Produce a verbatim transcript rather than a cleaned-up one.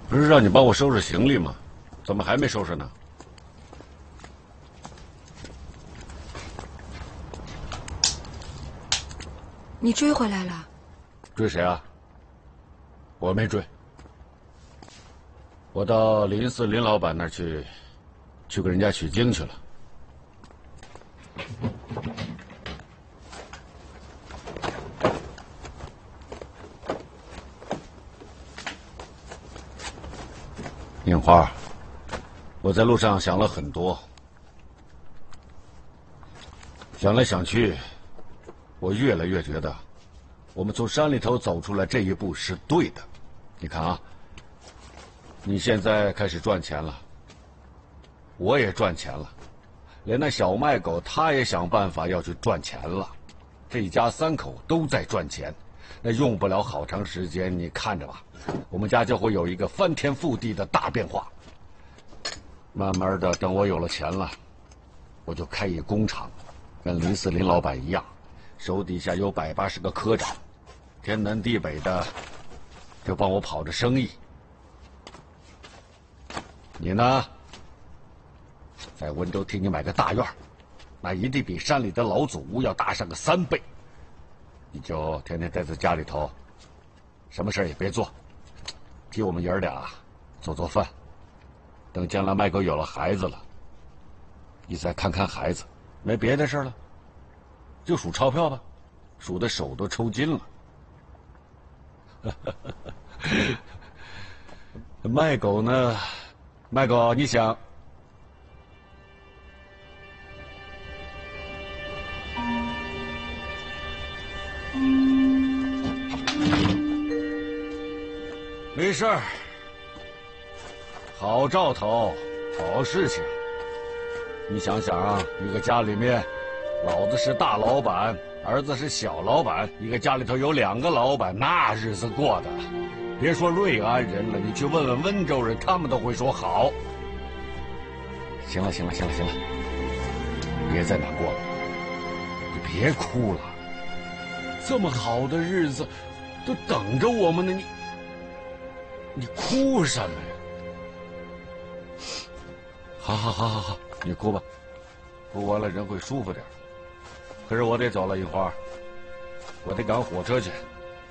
不是让你帮我收拾行李吗？怎么还没收拾呢？ 你追回来了？ 追谁啊？我没追，我到林四林老板那儿去，去跟人家取经去了。樱花，我在路上想了很多，想来想去，我越来越觉得，我们从山里头走出来这一步是对的。你看啊，你现在开始赚钱了，我也赚钱了，连那小卖狗他也想办法要去赚钱了，这一家三口都在赚钱，那用不了好长时间，你看着吧，我们家就会有一个翻天覆地的大变化。慢慢的，等我有了钱了，我就开一工厂，跟林四林老板一样，手底下有百八十个科长，天南地北的就帮我跑着生意。你呢，在温州替你买个大院，那一定比山里的老祖屋要大上个三倍。你就天天待在家里头，什么事也别做，替我们爷儿俩做做饭。等将来麦狗有了孩子了，你再看看孩子，没别的事了，就数钞票吧，数的手都抽筋了。麦狗呢？麦狗，你想？没事儿。好兆头，好事情。你想想啊，一个家里面，老子是大老板，儿子是小老板，一个家里头有两个老板，那日子过的，别说瑞安人了，你去问问温州人，他们都会说好。行了，行了，行了，行了，别再难过了，你别哭了，这么好的日子都等着我们呢，你你哭什么呀？好好好好好，你哭吧，哭完了人会舒服点。可是我得走了，樱花，我得赶火车去。